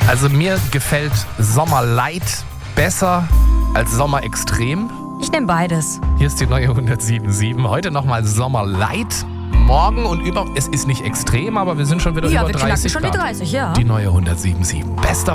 Also mir gefällt Sommer Light besser als Sommer Extrem. Ich nehme beides. Hier ist die neue 107.7. Heute nochmal Sommer Light. Morgen und es ist nicht extrem, aber wir sind schon wieder Ja, über wir knacken 30 schon die Grad. 30, ja. Die neue 107.7. Bester